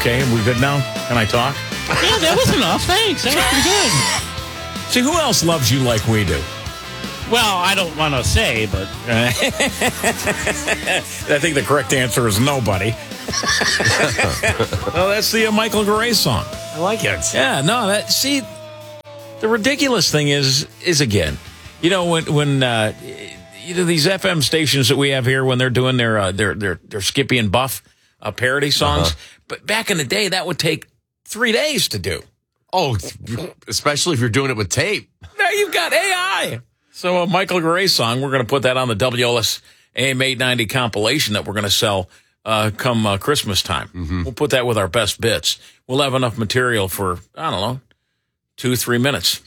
okay? Are we good now? Can I talk? Yeah, that was enough. Thanks. That was pretty good. See, who else loves you like we do? Well, I don't want to say, but... I think the correct answer is nobody. Well, that's the Michael Gray song. I like it. Yeah, no, see, the ridiculous thing is again, you know, when these FM stations that we have here, when they're doing their Skippy and Buff parody songs, but back in the day, that would take 3 days to do. Oh, especially if you're doing it with tape. Now you've got AI. So a Michael Gray song, we're going to put that on the WLS AM 890 compilation that we're going to sell come Christmas time. Mm-hmm. We'll put that with our best bits. We'll have enough material for, I don't know, 2-3 minutes.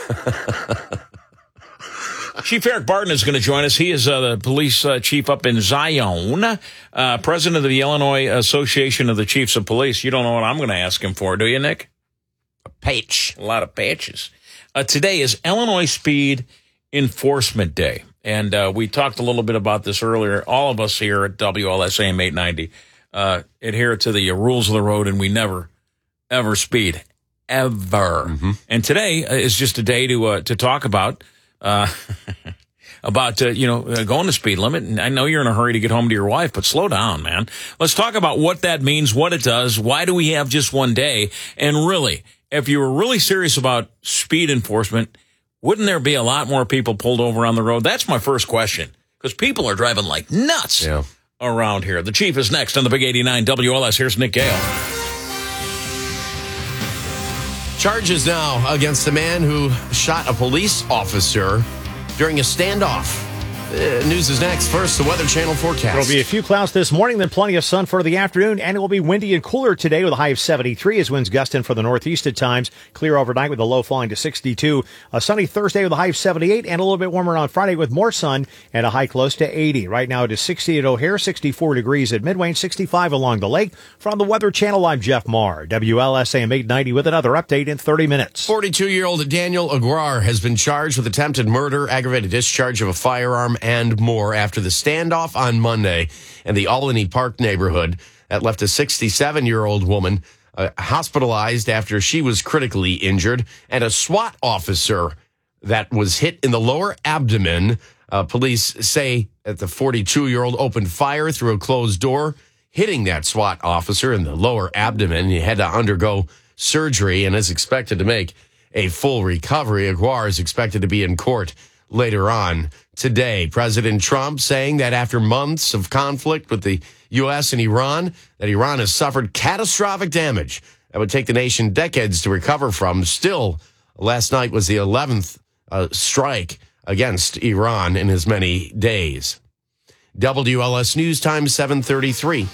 Chief Eric Barton is going to join us. He is the police chief up in Zion, president of the Illinois Association of the Chiefs of Police. You don't know what I'm going to ask him for, do you, Nick? A patch. A lot of patches. Today is Illinois Speed Enforcement Day. And we talked a little bit about this earlier. All of us here at WLS AM 890 adhere to the rules of the road, and we never, ever speed. Ever. Mm-hmm. And today is just a day to talk about going the speed limit. And I know you're in a hurry to get home to your wife, but slow down, man. Let's talk about what that means, what it does, why do we have just one day? And really, if you were really serious about speed enforcement, wouldn't there be a lot more people pulled over on the road? That's my first question, because people are driving like nuts around here. The chief is next on the Big 89 WLS. Here's Nick Gale. Charges now against a man who shot a police officer during a standoff. News is next. First, the Weather Channel forecast. There will be a few clouds this morning, then plenty of sun for the afternoon, and it will be windy and cooler today with a high of 73 as winds gusting for the northeast at times. Clear overnight with a low falling to 62. A sunny Thursday with a high of 78 and a little bit warmer on Friday with more sun and a high close to 80. Right now it is 60 at O'Hare, 64 degrees at Midway, and 65 along the lake. From the Weather Channel, I'm Jeff Marr. WLS AM 890 with another update in 30 minutes. 42-year-old Daniel Aguiar has been charged with attempted murder, aggravated discharge of a firearm, and more after the standoff on Monday in the Albany Park neighborhood that left a 67-year-old woman hospitalized after she was critically injured, and a SWAT officer that was hit in the lower abdomen. Police say that the 42-year-old opened fire through a closed door, hitting that SWAT officer in the lower abdomen. He had to undergo surgery and is expected to make a full recovery. Aguiar is expected to be in court later on today. President Trump saying that after months of conflict with the U.S. and Iran, that Iran has suffered catastrophic damage that would take the nation decades to recover from. Still, last night was the 11th strike against Iran in as many days. WLS News Time 7:33.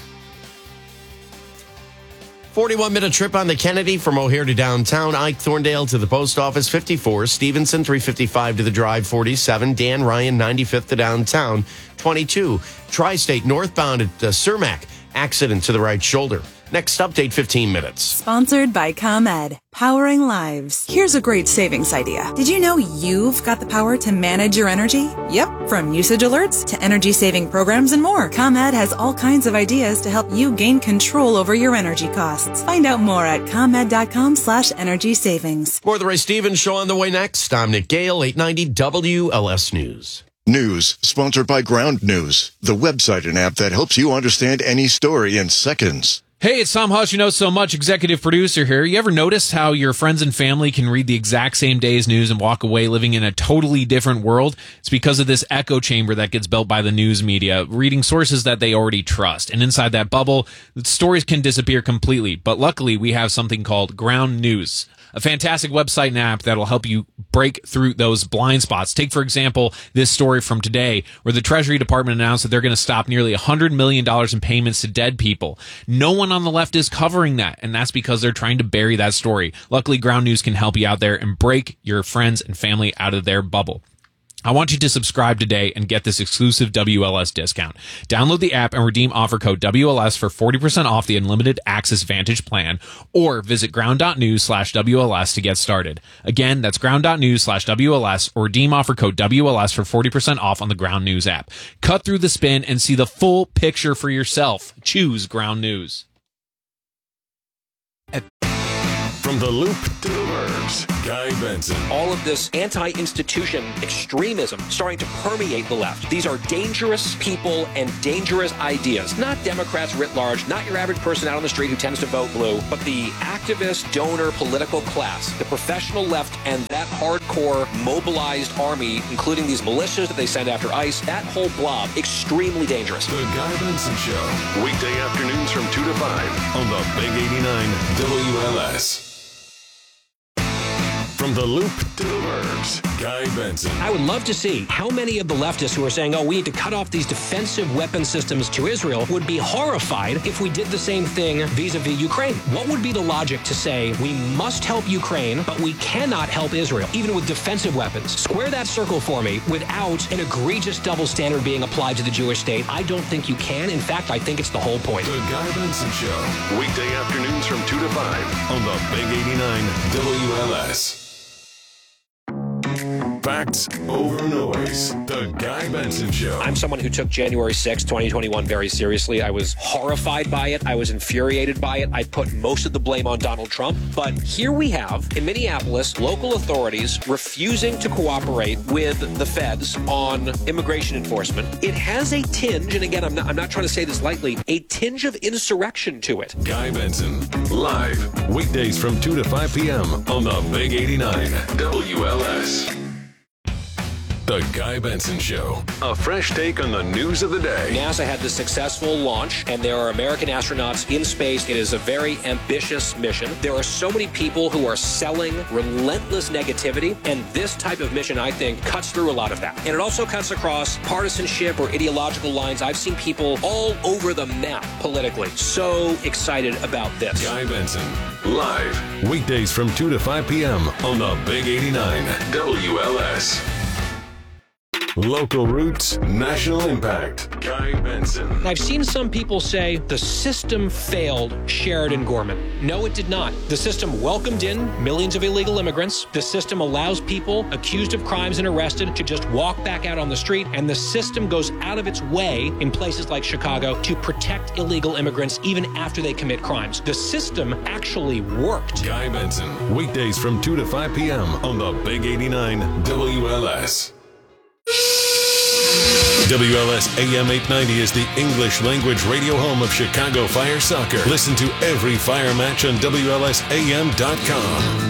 41-minute trip on the Kennedy from O'Hare to downtown. Ike Thorndale to the post office, 54. Stevenson, 355 to the drive, 47. Dan Ryan, 95th to downtown, 22. Tri-State northbound at Cermak. Accident to the right shoulder. Next update, 15 minutes. Sponsored by ComEd, powering lives. Here's a great savings idea. Did you know you've got the power to manage your energy? Yep, from usage alerts to energy-saving programs and more. ComEd has all kinds of ideas to help you gain control over your energy costs. Find out more at ComEd.com/energy savings. More of the Ray Stevens Show on the way next. I'm Nick Gale, 890 WLS News. News sponsored by Ground News, the website and app that helps you understand any story in seconds. Hey, it's Tom Hush, You Know So Much, executive producer here. You ever notice how your friends and family can read the exact same day's news and walk away living in a totally different world? It's because of this echo chamber that gets built by the news media, reading sources that they already trust. And inside that bubble, the stories can disappear completely. But luckily, we have something called Ground News, a fantastic website and app that'll help you break through those blind spots. Take, for example, this story from today, where the Treasury Department announced that they're going to stop nearly $100 million in payments to dead people. No one on the left is covering that, and that's because they're trying to bury that story. Luckily, Ground News can help you out there and break your friends and family out of their bubble. I want you to subscribe today and get this exclusive WLS discount. Download the app and redeem offer code WLS for 40% off the unlimited access Vantage plan, or visit ground.news/WLS to get started. Again, that's ground.news/WLS, or redeem offer code WLS for 40% off on the Ground News app. Cut through the spin and see the full picture for yourself. Choose Ground News. From the Loop to the Burbs, Guy Benson. All of this anti-institution extremism starting to permeate the left. These are dangerous people and dangerous ideas. Not Democrats writ large, not your average person out on the street who tends to vote blue, but the activist, donor, political class, the professional left, and that hardcore mobilized army, including these militias that they send after ICE, that whole blob, extremely dangerous. The Guy Benson Show. Weekday afternoons from 2 to 5 on the Big 89 WLS. From the Loop to the Burbs, Guy Benson. I would love to see how many of the leftists who are saying, we need to cut off these defensive weapon systems to Israel would be horrified if we did the same thing vis-a-vis Ukraine. What would be the logic to say we must help Ukraine, but we cannot help Israel, even with defensive weapons? Square that circle for me without an egregious double standard being applied to the Jewish state. I don't think you can. In fact, I think it's the whole point. The Guy Benson Show. Weekday afternoons from 2 to 5 on the Big 89 WLS. Facts over noise. The Guy Benson Show. I'm someone who took January 6, 2021 very seriously. I was horrified by it. I was infuriated by it. I put most of the blame on Donald Trump. But here we have, in Minneapolis, local authorities refusing to cooperate with the feds on immigration enforcement. It has a tinge, and again, I'm not trying to say this lightly, a tinge of insurrection to it. Guy Benson, live, weekdays from 2 to 5 p.m. on the Big 89 WLS. The Guy Benson Show. A fresh take on the news of the day. NASA had the successful launch, and there are American astronauts in space. It is a very ambitious mission. There are so many people who are selling relentless negativity, and this type of mission, I think, cuts through a lot of that. And it also cuts across partisanship or ideological lines. I've seen people all over the map politically. So excited about this. Guy Benson, live, weekdays from 2 to 5 p.m. on the Big 89 WLS. Local roots, national impact. Guy Benson. I've seen some people say the system failed Sheridan Gorman. No, it did not. The system welcomed in millions of illegal immigrants. The system allows people accused of crimes and arrested to just walk back out on the street. And the system goes out of its way in places like Chicago to protect illegal immigrants even after they commit crimes. The system actually worked. Guy Benson. Weekdays from 2 to 5 p.m. on the Big 89 WLS. WLS AM 890 is the English language radio home of Chicago Fire Soccer. Listen to every Fire match on WLSAM.com.